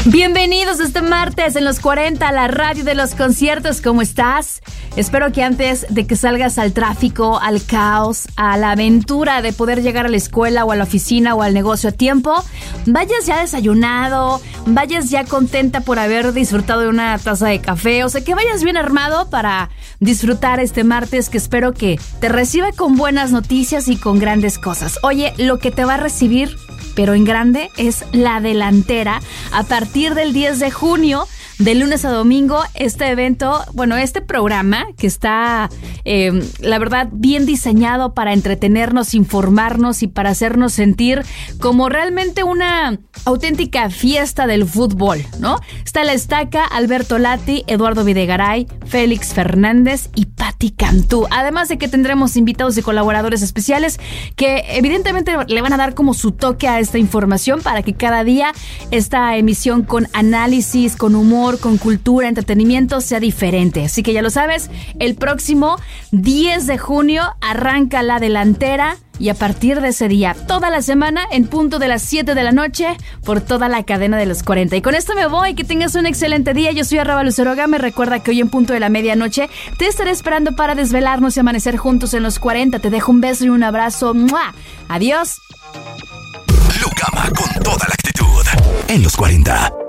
Bienvenidos este martes en los 40 a la radio de los conciertos. ¿Cómo estás? Espero que antes de que salgas al tráfico, al caos, a la aventura de poder llegar a la escuela o a la oficina o al negocio a tiempo, vayas ya desayunado, vayas ya contenta por haber disfrutado de una taza de café, o sea, que vayas bien armado para disfrutar este martes, que espero que te reciba con buenas noticias y con grandes cosas. Oye, lo que te va a recibir, pero en grande, es La Delantera. A partir del 10 de junio, de lunes a domingo, este evento, este programa que está, la verdad, bien diseñado para entretenernos, informarnos y para hacernos sentir como realmente una auténtica fiesta del fútbol, ¿no? Está La Estaca, Alberto Lati, Eduardo Videgaray, Félix Fernández y Patti Cantú. Además de que tendremos invitados y colaboradores especiales que evidentemente le van a dar como su toque a esta información para que cada día esta emisión con análisis, con humor, con cultura, entretenimiento sea diferente. Así que ya lo sabes, el próximo 10 de junio arranca La Delantera y a partir de ese día, toda la semana, en punto de las 7 de la noche, por toda la cadena de los 40. Y con esto me voy, que tengas un excelente día. Yo soy Arraba Lucero Gámez. Recuerda que hoy en punto de la medianoche te estaré esperando para desvelarnos y amanecer juntos en los 40. Te dejo un beso y un abrazo. ¡Mua! Adiós. Lucama con toda la actitud en los 40.